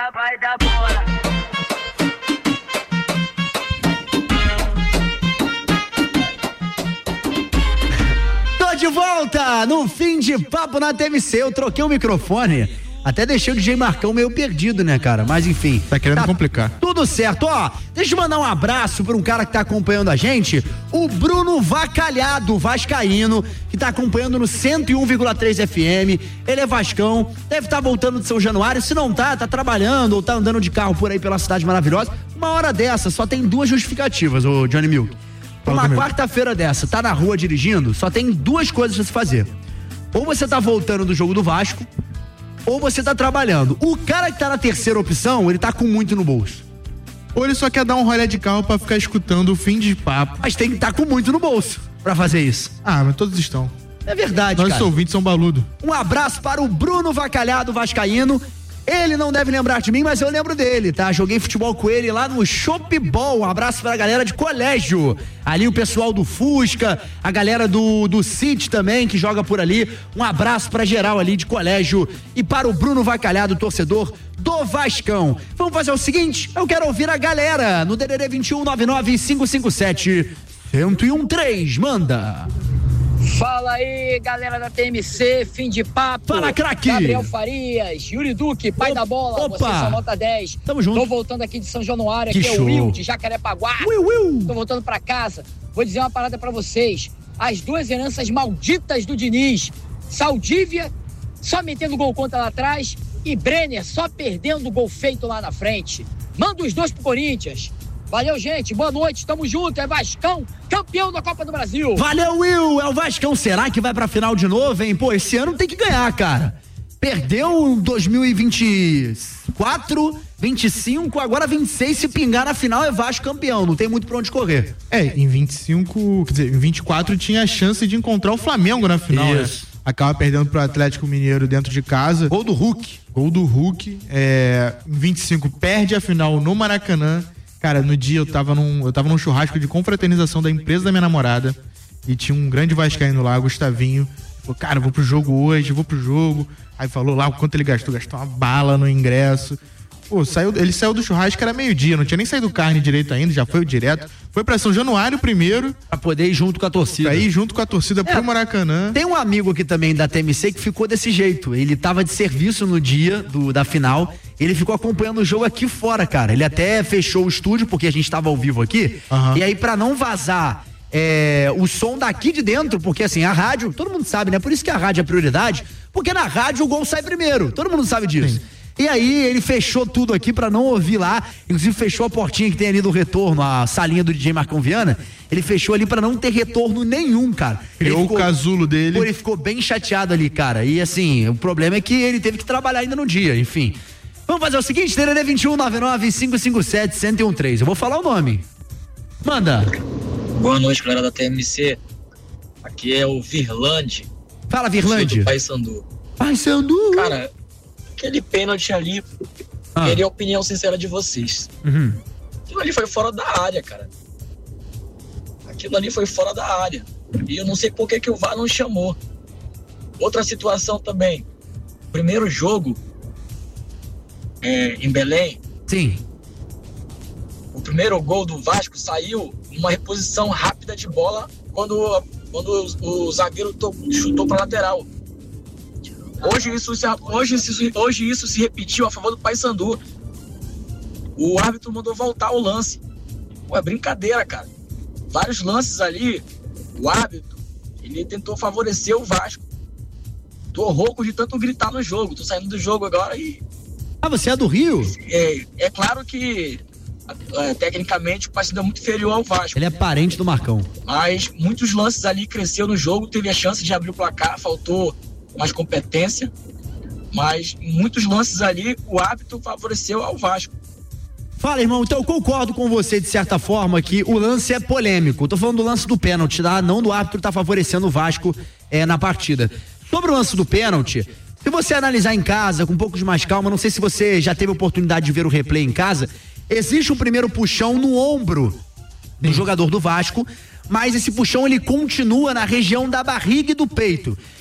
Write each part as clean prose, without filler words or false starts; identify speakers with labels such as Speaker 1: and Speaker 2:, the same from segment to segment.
Speaker 1: vai dar bola.
Speaker 2: Tô de volta no Fim de Papo na TMC. Eu troquei o microfone. Até deixei o DJ Marcão meio perdido, né, cara? Mas enfim.
Speaker 3: Tá querendo complicar.
Speaker 2: Tudo certo, ó. Deixa eu mandar um abraço pra um cara que tá acompanhando a gente, o Bruno Vacalhado, vascaíno, que tá acompanhando no 101,3 FM. Ele é vascão, deve estar voltando de São Januário. Se não tá trabalhando ou tá andando de carro por aí pela cidade maravilhosa. Uma hora dessa, só tem duas justificativas, ô Johnny Milk. Uma quarta-feira dessa, tá na rua dirigindo, só tem duas coisas pra se fazer. Ou você tá voltando do jogo do Vasco, ou você tá trabalhando. O cara que tá na terceira opção, ele tá com muito no bolso.
Speaker 3: Ou ele só quer dar um rolê de carro pra ficar escutando o Fim de Papo.
Speaker 2: Mas tem que estar com muito no bolso pra fazer isso.
Speaker 3: Ah, mas todos estão.
Speaker 2: É verdade,
Speaker 3: Nossos ouvintes são baludo.
Speaker 2: Um abraço para o Bruno Vacalhado, vascaíno. Ele não deve lembrar de mim, mas eu lembro dele, tá? Joguei futebol com ele lá no Shopball. Um abraço pra galera de colégio. Ali o pessoal do Fusca, a galera do City também, que joga por ali. Um abraço pra geral ali de colégio. E para o Bruno Vacalhado, torcedor do Vascão. Vamos fazer o seguinte, eu quero ouvir a galera no DDD 2199-557-1013. Manda!
Speaker 4: Fala aí, galera da TMC, Fim de Papo.
Speaker 2: Fala, craque!
Speaker 4: Gabriel Farias, Yuri Duque, pai da bola.
Speaker 2: Opa!
Speaker 4: Vocês são nota 10.
Speaker 2: Tamo junto.
Speaker 4: Tô voltando aqui de São Januário,
Speaker 2: Que
Speaker 4: aqui
Speaker 2: show.
Speaker 4: é o Will, de Jacarepaguá. Tô voltando pra casa. Vou dizer uma parada pra vocês. As duas heranças malditas do Diniz. Saldívia, só metendo gol contra lá atrás, e Brenner só perdendo gol feito lá na frente. Manda os dois pro Corinthians. Valeu, gente. Boa noite. Tamo junto. É Vascão, campeão da Copa do Brasil.
Speaker 2: Valeu, Will. É o Vascão. Será que vai pra final de novo, hein? Pô, esse ano tem que ganhar, cara. Perdeu em 2024, 25, agora 26. Se pingar na final é Vasco campeão. Não tem muito pra onde correr.
Speaker 3: Em 25, quer dizer, em 24 tinha a chance de encontrar o Flamengo na final,
Speaker 2: Isso.
Speaker 3: né? Acaba perdendo pro Atlético Mineiro dentro de casa.
Speaker 2: Gol do Hulk.
Speaker 3: Em 25 perde a final no Maracanã. Cara, no dia eu tava num churrasco de confraternização da empresa da minha namorada e tinha um grande vascaíno lá, Gustavinho. Falou, cara, vou pro jogo. Aí falou lá o quanto ele gastou uma bala no ingresso. Pô, ele saiu do churrasco, era meio-dia, não tinha nem saído carne direito ainda, já foi direto. Foi pra São Januário primeiro.
Speaker 2: Pra poder ir junto com a torcida.
Speaker 3: Pra ir junto com a torcida pro Maracanã.
Speaker 2: Tem um amigo aqui também da TMC que ficou desse jeito. Ele tava de serviço no dia da final. Ele ficou acompanhando o jogo aqui fora, cara. Ele até fechou o estúdio, porque a gente tava ao vivo aqui. E aí, pra não vazar o som daqui de dentro, porque assim, a rádio, todo mundo sabe, né? Por isso que a rádio é prioridade, porque na rádio o gol sai primeiro. Todo mundo sabe disso. Sim. E aí ele fechou tudo aqui pra não ouvir lá, inclusive fechou a portinha que tem ali do retorno, a salinha do DJ Marcão Viana, ele fechou ali pra não ter retorno nenhum, cara.
Speaker 3: Criou o casulo dele.
Speaker 2: Ele ficou bem chateado ali, cara, e assim, o problema é que ele teve que trabalhar ainda no dia, enfim. Vamos fazer o seguinte, DDD 2199-557-1013, eu vou falar o nome. Manda.
Speaker 5: Boa noite, galera da TMC, aqui é o Virlande.
Speaker 2: Fala, Virlande.
Speaker 5: Do Paysandu.
Speaker 2: Paysandu.
Speaker 5: Cara, aquele pênalti ali, queria a opinião sincera de vocês. Aquilo ali foi fora da área, cara. Aquilo ali foi fora da área. E eu não sei por que o VAR não chamou. Outra situação também. Primeiro jogo em Belém.
Speaker 2: Sim.
Speaker 5: O primeiro gol do Vasco saiu numa reposição rápida de bola quando o zagueiro chutou para lateral. Hoje isso se repetiu a favor do Paysandu. O árbitro mandou voltar o lance. Pô, é brincadeira, cara. Vários lances ali, o árbitro, ele tentou favorecer o Vasco. Tô rouco de tanto gritar no jogo. Tô saindo do jogo agora e...
Speaker 2: Ah, você é do Rio?
Speaker 5: É claro que tecnicamente o Paysandu é muito inferior ao Vasco.
Speaker 2: Ele é parente do Marcão.
Speaker 5: Mas muitos lances ali, cresceu no jogo, teve a chance de abrir o placar, faltou mais competência, mas em muitos lances ali o árbitro favoreceu ao Vasco.
Speaker 2: Fala, irmão, então eu concordo com você de certa forma que o lance é polêmico. Eu tô falando do lance do pênalti, tá? Não do árbitro tá favorecendo o Vasco na partida. Sobre o lance do pênalti, se você analisar em casa com um pouco de mais calma, não sei se você já teve a oportunidade de ver o replay em casa, existe um primeiro puxão no ombro do jogador do Vasco, mas esse puxão ele continua na região da barriga e do peito.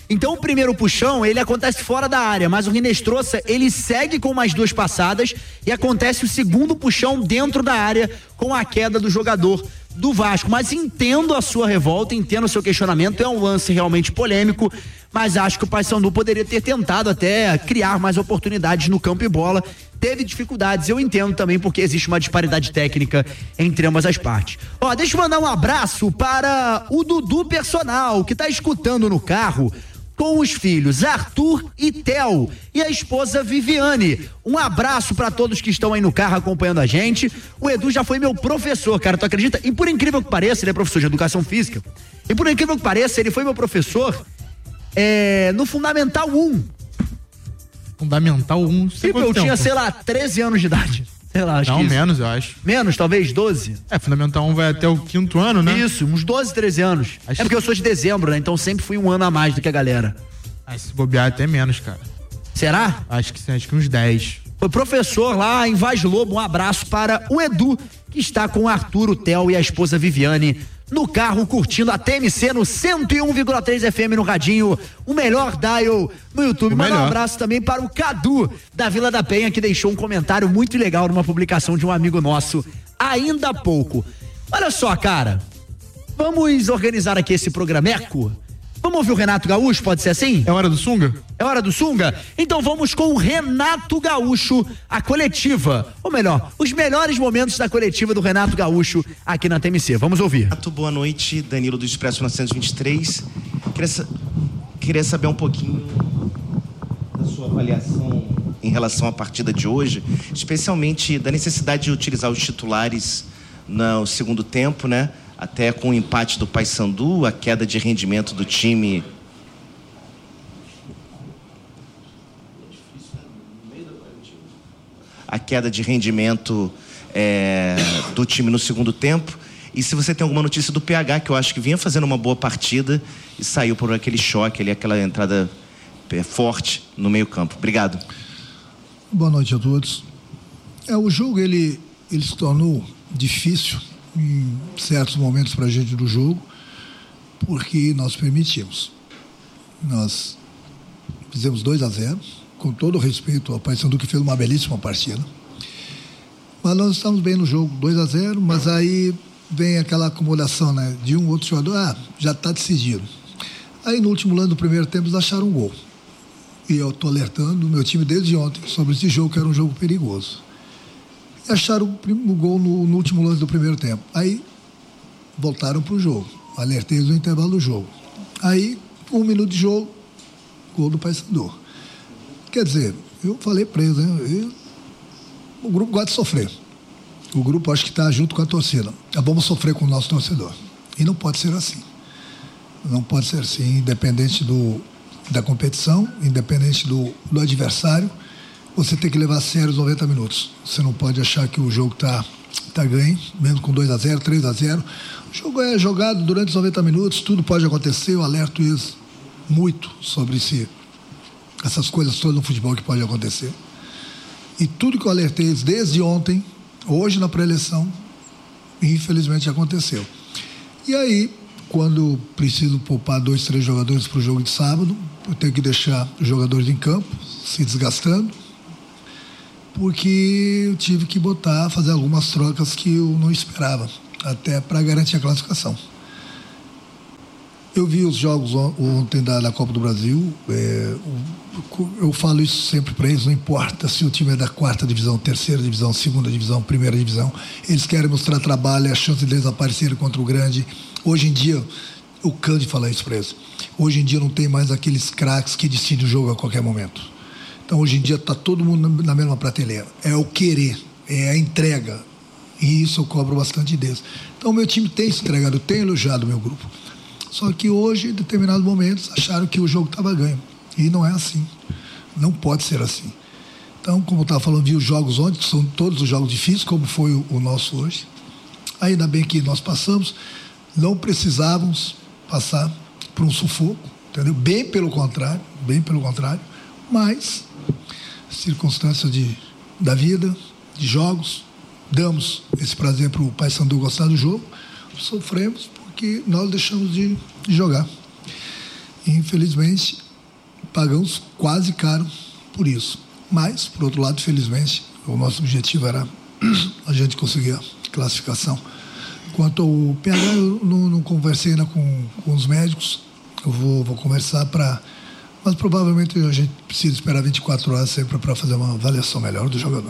Speaker 2: Então o primeiro puxão, ele acontece fora da área, mas o Rinestrosa, ele segue com mais 2 passadas e acontece o segundo puxão dentro da área com a queda do jogador do Vasco. Mas entendo a sua revolta, entendo o seu questionamento, é um lance realmente polêmico, mas acho que o Paysandu poderia ter tentado até criar mais oportunidades no campo e bola. Teve dificuldades, eu entendo também, porque existe uma disparidade técnica entre ambas as partes. Ó, deixa eu mandar um abraço para o Dudu Personal, que tá escutando no carro com os filhos Arthur e Theo e a esposa Viviane. Um abraço para todos que estão aí no carro acompanhando a gente. O Edu já foi meu professor, cara, tu acredita? E por incrível que pareça, ele é professor de educação física. E por incrível que pareça, ele foi meu professor no Fundamental 1.
Speaker 3: Fundamental 1,
Speaker 2: Tipo, eu tinha, sei lá, 13 anos de idade. Sei lá, acho
Speaker 3: não,
Speaker 2: que isso.
Speaker 3: menos, eu acho.
Speaker 2: Menos, talvez 12?
Speaker 3: Fundamental 1 vai até o 5º ano, né?
Speaker 2: Isso, uns 12, 13 anos. É porque eu sou de dezembro, né? Então sempre fui um ano a mais do que a galera.
Speaker 3: Se bobear até menos, cara.
Speaker 2: Será?
Speaker 3: Acho que uns 10.
Speaker 2: Foi professor lá em Vaz Lobo. Um abraço para o Edu, que está com o Arthur, o Theo e a esposa Viviane no carro, curtindo a TMC no 101,3 FM no radinho, o melhor dial no YouTube. Manda um abraço também para o Cadu, da Vila da Penha, que deixou um comentário muito legal numa publicação de um amigo nosso, ainda há pouco. Olha só, cara, vamos organizar aqui esse programeco? Vamos ouvir o Renato Gaúcho, pode ser assim?
Speaker 3: É hora do Sunga?
Speaker 2: É hora do Sunga? Então vamos com o Renato Gaúcho, a coletiva. Ou melhor, os melhores momentos da coletiva do Renato Gaúcho aqui na TMC. Vamos ouvir.
Speaker 1: Renato, boa noite. Danilo do Expresso 923. Queria saber um pouquinho da sua avaliação em relação à partida de hoje, especialmente da necessidade de utilizar os titulares no segundo tempo, né? Até com o empate do Paysandu, a queda de rendimento do time. A queda de rendimento do time no segundo tempo. E se você tem alguma notícia do PH, que eu acho que vinha fazendo uma boa partida e saiu por aquele choque ali, aquela entrada forte no meio-campo. Obrigado.
Speaker 6: Boa noite a todos. O jogo ele se tornou difícil em certos momentos para a gente do jogo, porque nós permitimos. Nós fizemos 2-0, com todo o respeito ao Paysandu, que fez uma belíssima partida. Mas nós estamos bem no jogo, 2-0, mas aí vem aquela acumulação, né, de um outro jogador, já está decidido. Aí no último lance do primeiro tempo eles acharam um gol. E eu estou alertando o meu time desde ontem sobre esse jogo, que era um jogo perigoso. E acharam o gol no último lance do primeiro tempo. Aí voltaram para o jogo. Alertei no intervalo do jogo. Aí, 1 minuto de jogo, gol do Paysandu. Quer dizer, eu falei preso, né? O grupo gosta de sofrer. O grupo acho que está junto com a torcida. Vamos sofrer com o nosso torcedor. E não pode ser assim. Não pode ser assim, independente da competição, independente do adversário. Você tem que levar a sério os 90 minutos. Você não pode achar que o jogo tá ganho, mesmo com 2-0, 3-0. O jogo é jogado durante os 90 minutos, tudo pode acontecer. Eu alerto eles muito sobre essas coisas todas no futebol que pode acontecer. E tudo que eu alertei eles desde ontem, hoje na pré-eleição, infelizmente aconteceu. E aí, quando preciso poupar 2, 3 jogadores para o jogo de sábado, eu tenho que deixar os jogadores em campo, se desgastando, porque eu tive que fazer algumas trocas que eu não esperava, até para garantir a classificação. Eu vi os jogos ontem da Copa do Brasil, eu falo isso sempre para eles, não importa se o time é da 4ª divisão, 3ª divisão, 2ª divisão, 1ª divisão, eles querem mostrar trabalho, é a chance deles aparecerem contra o grande. Hoje em dia, o Cândido fala isso para eles, hoje em dia não tem mais aqueles craques que decidem o jogo a qualquer momento. Então, hoje em dia, está todo mundo na mesma prateleira. É o querer, é a entrega. E isso eu cobro bastante deles. Então, o meu time tem se entregado, tem elogiado o meu grupo. Só que hoje, em determinados momentos, acharam que o jogo estava ganho. E não é assim. Não pode ser assim. Então, como eu estava falando, vi os jogos ontem, são todos os jogos difíceis, como foi o nosso hoje. Ainda bem que nós passamos. Não precisávamos passar por um sufoco, entendeu? Bem pelo contrário. Mas circunstâncias da vida, de jogos, damos esse prazer para o Paysandu gostar do jogo, sofremos porque nós deixamos de jogar. Infelizmente, pagamos quase caro por isso. Mas, por outro lado, felizmente, o nosso objetivo era a gente conseguir a classificação. Quanto ao PH, eu não conversei ainda com os médicos. Eu vou conversar mas provavelmente a gente precisa esperar 24 horas sempre para fazer uma avaliação melhor do jogador.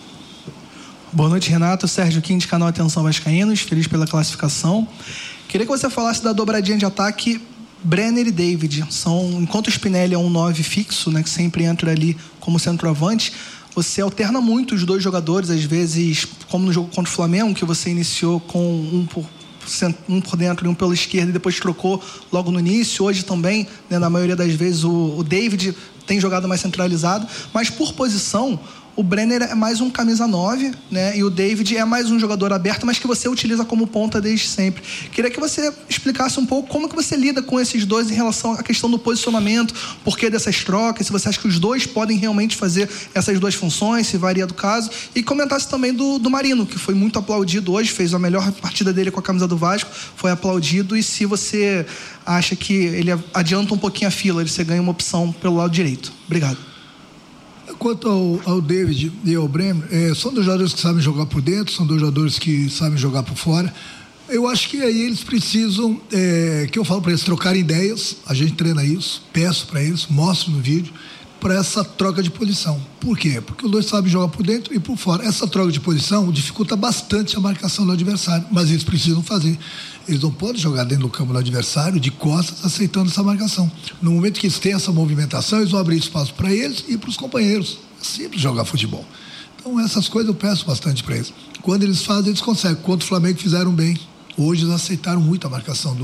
Speaker 7: Boa noite, Renato. Sérgio Quintes, canal Atenção Vascaínos. Feliz pela classificação. Queria que você falasse da dobradinha de ataque Brenner e David. Enquanto o Spinelli é um 9 fixo, né, que sempre entra ali como centroavante, você alterna muito os dois jogadores, às vezes, como no jogo contra o Flamengo, que você iniciou com um por dentro e um pela esquerda e depois trocou logo no início. Hoje também, né, na maioria das vezes, o David tem jogado mais centralizado, mas por posição, o Brenner é mais um camisa 9, né? E o David é mais um jogador aberto, mas que você utiliza como ponta desde sempre. Queria que você explicasse um pouco como que você lida com esses dois em relação à questão do posicionamento, por que dessas trocas, se você acha que os dois podem realmente fazer essas duas funções, se varia do caso, e comentasse também do Marino, que foi muito aplaudido hoje, fez a melhor partida dele com a camisa do Vasco, foi aplaudido, e se você acha que ele adianta um pouquinho a fila, você ganha uma opção pelo lado direito. Obrigado.
Speaker 6: Quanto ao David e ao Bremer, são dois jogadores que sabem jogar por dentro, são dois jogadores que sabem jogar por fora. Eu acho que aí eles precisam, que eu falo para eles trocarem ideias, a gente treina isso, peço para eles, mostro no vídeo, para essa troca de posição. Por quê? Porque os dois sabem jogar por dentro e por fora. Essa troca de posição dificulta bastante a marcação do adversário, mas eles precisam fazer. Eles não podem jogar dentro do campo do adversário, de costas, aceitando essa marcação. No momento que eles têm essa movimentação, eles vão abrir espaço para eles e para os companheiros. É simples jogar futebol. Então, essas coisas eu peço bastante para eles. Quando eles fazem, eles conseguem. Quando o Flamengo fizeram bem. Hoje eles aceitaram muito a marcação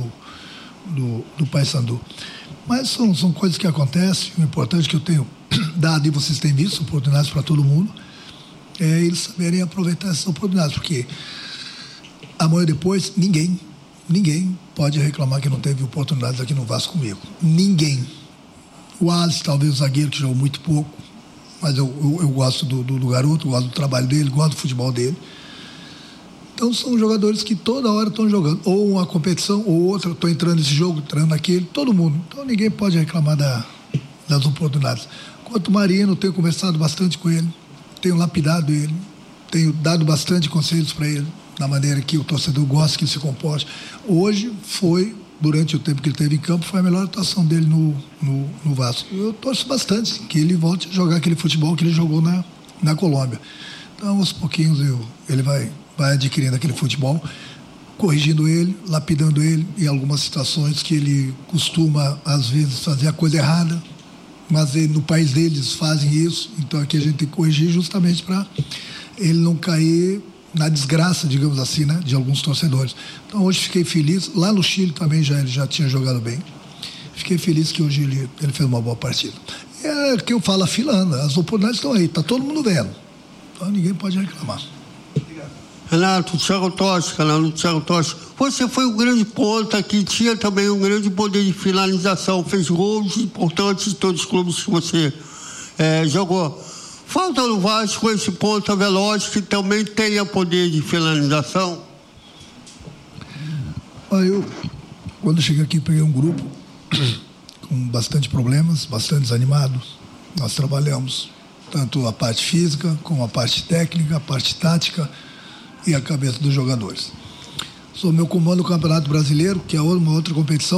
Speaker 6: do Paysandu. Mas são coisas que acontecem. O importante que eu tenho dado, e vocês têm visto, oportunidades para todo mundo, é eles saberem aproveitar essas oportunidades. Porque amanhã depois, ninguém pode reclamar que não teve oportunidades aqui no Vasco comigo. Ninguém. O Alisson, talvez o zagueiro, que jogou muito pouco, mas eu gosto do garoto, gosto do trabalho dele, gosto do futebol dele. Então são jogadores que toda hora estão jogando, ou uma competição, ou outra, estou entrando nesse jogo, entrando naquele, todo mundo. Então ninguém pode reclamar das oportunidades. Quanto o Marino, tenho conversado bastante com ele, tenho lapidado ele, tenho dado bastante conselhos para ele, da maneira que o torcedor gosta que ele se comporte. Hoje foi, durante o tempo que ele teve em campo, foi a melhor atuação dele no Vasco. Eu torço bastante que ele volte a jogar aquele futebol que ele jogou na Colômbia. Então, aos pouquinhos, ele vai adquirindo aquele futebol, corrigindo ele, lapidando ele em algumas situações que ele costuma, às vezes, fazer a coisa errada, mas no país deles fazem isso, então aqui a gente tem que corrigir justamente para ele não cair na desgraça, digamos assim, né, de alguns torcedores. Então hoje fiquei feliz, lá no Chile também ele já tinha jogado bem, fiquei feliz que hoje ele fez uma boa partida. É que eu falo, a fila anda, as oportunidades estão aí, está todo mundo vendo, então ninguém pode reclamar.
Speaker 8: Renato, Thiago Tocha, canal Thiago Tocha. Você foi um grande ponta que tinha também um grande poder de finalização, fez gols importantes em todos os clubes que você jogou. Falta no Vasco esse ponta veloz que também tenha poder de finalização?
Speaker 6: Quando eu cheguei aqui, peguei um grupo com bastante problemas, bastante desanimado. Nós trabalhamos tanto a parte física, como a parte técnica, a parte tática e a cabeça dos jogadores. Sou meu comando do Campeonato Brasileiro, que é uma outra competição.